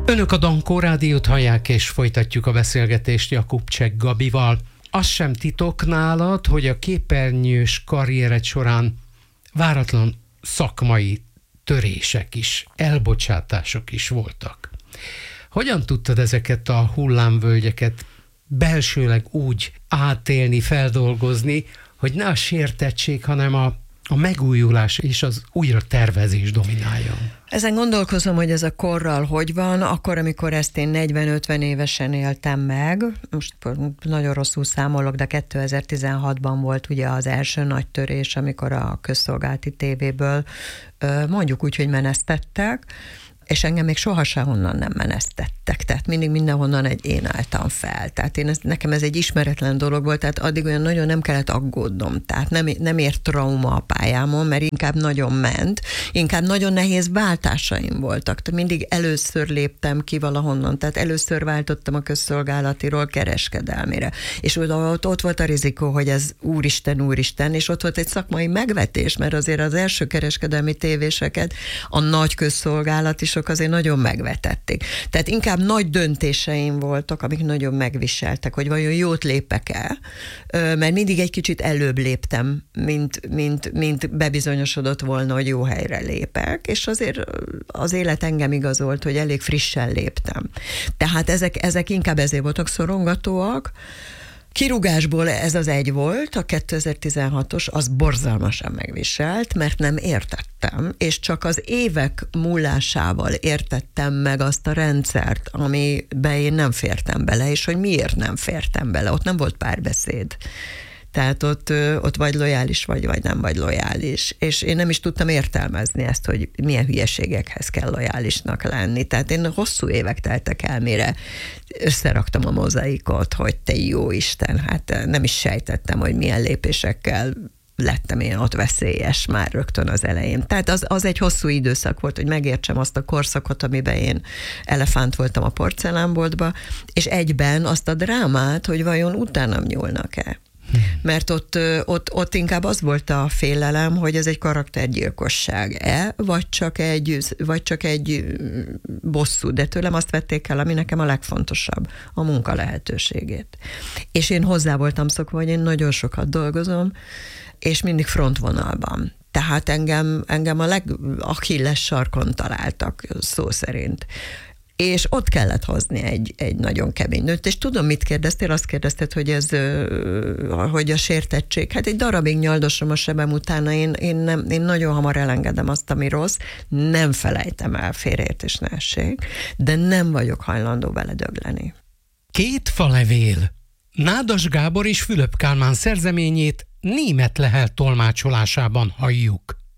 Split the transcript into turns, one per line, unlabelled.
Önök a Dankó Rádiót hallják, és folytatjuk a beszélgetést Jakubcsek Gabival. Az sem titok nálad, hogy a képernyős karriered során váratlan szakmai törések is, elbocsátások is voltak. Hogyan tudtad ezeket a hullámvölgyeket belsőleg úgy átélni, feldolgozni, hogy ne a sértettség, hanem a megújulás és az újra tervezés domináljon?
Ezen gondolkozom, hogy ez a korral hogy van, akkor, amikor ezt én 40-50 évesen éltem meg, most nagyon rosszul számolok, de 2016-ban volt ugye az első nagy törés, amikor a közszolgálati tévéből mondjuk úgy, hogy menesztettek, és engem még sohasem onnan nem menesztettek, tehát mindig mindenhonnan én álltam fel. Tehát nekem ez egy ismeretlen dolog volt, tehát addig olyan nagyon nem kellett aggódnom, tehát nem ért trauma a pályámon, mert inkább nagyon ment, inkább nagyon nehéz váltásaim voltak. Tehát mindig először léptem ki valahonnan, tehát először váltottam a közszolgálatiról kereskedelmére. És ott volt a rizikó, hogy ez úristen, és ott volt egy szakmai megvetés, mert azért az első kereskedelmi tévéseket a nagy közszolgálat azért nagyon megvetették. Tehát inkább nagy döntéseim voltak, amik nagyon megviseltek, hogy vajon jót lépek-e, mert mindig egy kicsit előbb léptem, mint bebizonyosodott volna, hogy jó helyre lépek, és azért az élet engem igazolt, hogy elég frissen léptem. Tehát ezek inkább ezért voltak szorongatóak. Kirúgásból ez az egy volt, a 2016-os, az borzalmasan megviselt, mert nem értettem, és csak az évek múlásával értettem meg azt a rendszert, amiben én nem fértem bele, és hogy miért nem fértem bele. Ott nem volt párbeszéd. Tehát ott vagy lojális vagy nem vagy lojális. És én nem is tudtam értelmezni ezt, hogy milyen hülyeségekhez kell lojálisnak lenni. Tehát én hosszú évek teltek el, mire összeraktam a mozaikot, hogy te jó Isten, hát nem is sejtettem, hogy milyen lépésekkel lettem én ott veszélyes már rögtön az elején. Tehát az egy hosszú időszak volt, hogy megértsem azt a korszakot, amiben én elefánt voltam a porcelánboltba, és egyben azt a drámát, hogy vajon utánam nyúlnak-e. Mert ott inkább az volt a félelem, hogy ez egy karaktergyilkosság-e, vagy csak egy bosszú, de tőlem azt vették el, ami nekem a legfontosabb, a munka lehetőségét. És én hozzá voltam szokva, hogy én nagyon sokat dolgozom, és mindig frontvonalban. Tehát engem a Achilles sarkon találtak, szó szerint. És ott kellett hozni egy nagyon kemény nőt, és tudom, mit kérdeztél, azt kérdezted, hogy a sértettség. Hát egy darabig nyaldosom a sebem utána, én nagyon hamar elengedem azt, ami rossz, nem felejtem el, félreértés ne essék, de nem vagyok hajlandó beledögleni.
Két falevél. Nádas Gábor és Fülöp Kálmán szerzeményét Németh Lehel tolmácsolásában halljuk.